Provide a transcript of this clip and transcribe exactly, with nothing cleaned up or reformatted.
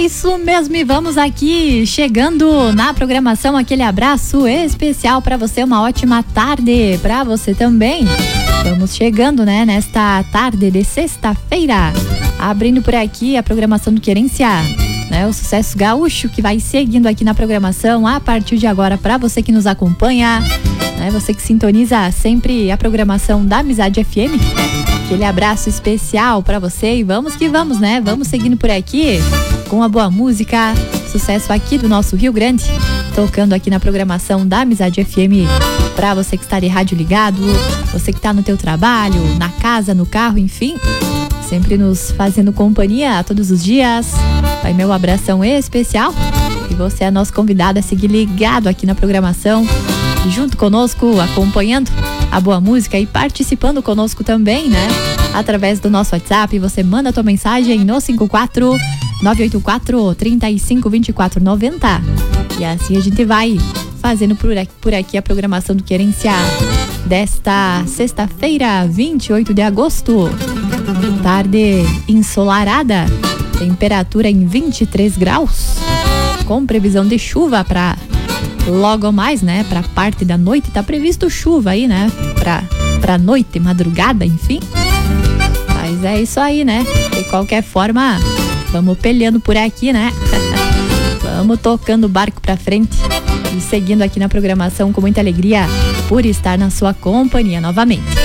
isso mesmo, e vamos aqui chegando na programação, aquele abraço especial para você, uma ótima tarde para você também. Vamos chegando, né, nesta tarde de sexta-feira, abrindo por aqui a programação do Querência, né, o sucesso gaúcho que vai seguindo aqui na programação a partir de agora para você que nos acompanha, né, você que sintoniza sempre a programação da Amizade F M. Aquele abraço especial para você e vamos que vamos, né? Vamos seguindo por aqui com a boa música, sucesso aqui do nosso Rio Grande, tocando aqui na programação da Amizade F M para você que está de rádio ligado, você que está no teu trabalho, na casa, no carro, enfim, sempre nos fazendo companhia todos os dias. Vai meu abração especial e você é nosso convidado a seguir ligado aqui na programação, junto conosco, acompanhando a boa música e participando conosco também, né? Através do nosso WhatsApp, você manda a tua mensagem no cinco quatro nove oito quatro, três cinco, dois quatro nove zero. E assim a gente vai fazendo por aqui, por aqui a programação do Querência desta sexta-feira, vinte e oito de agosto. Tarde ensolarada, temperatura em vinte e três graus, com previsão de chuva para logo mais, né, pra parte da noite. Tá previsto chuva aí, né, pra, pra noite, madrugada, enfim. Mas é isso aí, né, de qualquer forma, vamos peleando por aqui, né. Vamos tocando o barco pra frente e seguindo aqui na programação com muita alegria por estar na sua companhia novamente.